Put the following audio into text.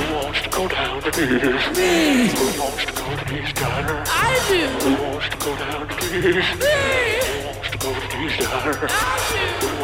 wants to go down to this? Me. Who wants to go to this diner? I do. Who wants to go down to this? Me. Who wants to go to this diner? I do. Who